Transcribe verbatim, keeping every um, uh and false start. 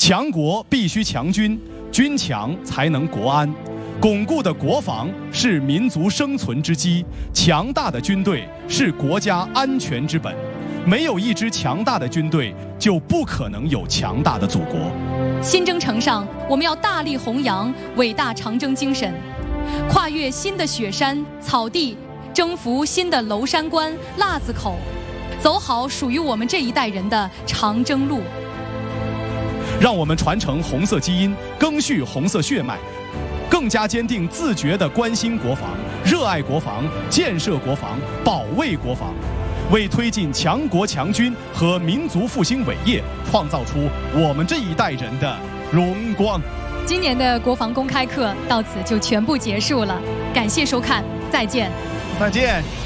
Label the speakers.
Speaker 1: 强国必须强军，军强才能国安。巩固的国防是民族生存之基，强大的军队是国家安全之本。没有一支强大的军队，就不可能有强大的祖国。
Speaker 2: 新征程上，我们要大力弘扬伟大长征精神，跨越新的雪山草地，征服新的娄山关、腊子口，走好属于我们这一代人的长征路。
Speaker 1: 让我们传承红色基因，赓续红色血脉，更加坚定自觉地关心国防、热爱国防、建设国防、保卫国防，为推进强国强军和民族复兴伟业创造出我们这一代人的荣光。
Speaker 2: 今年的国防公开课到此就全部结束了，感谢收看，再见。
Speaker 1: 再见。